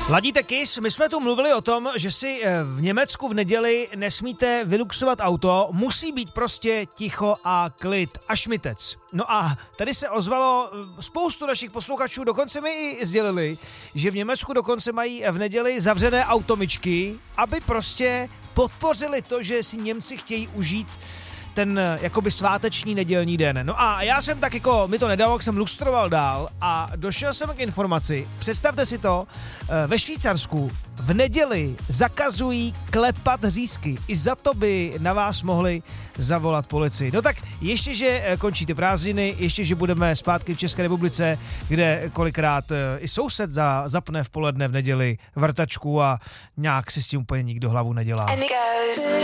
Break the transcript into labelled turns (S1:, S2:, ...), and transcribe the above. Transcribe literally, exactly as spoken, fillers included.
S1: Ladíte Kiss, my jsme tu mluvili o tom, že si v Německu v neděli nesmíte vyluxovat auto, musí být prostě ticho a klid a šmitec. No a tady se ozvalo spoustu našich posluchačů, dokonce mi i sdělili, že v Německu dokonce mají v neděli zavřené automyčky, aby prostě podpořili to, že si Němci chtějí užít ten jakoby sváteční nedělní den. No a já jsem tak jako, mi to nedalo, jak jsem lustroval dál a došel jsem k informaci, představte si to, ve Švýcarsku v neděli zakazují klepat řízky. I za to by na vás mohli zavolat policii. No tak ještě, že končí ty prázdniny, ještě, že budeme zpátky v České republice, kde kolikrát i soused za, zapne v poledne v neděli vrtačku a nějak si s tím úplně nikdo hlavu nedělá.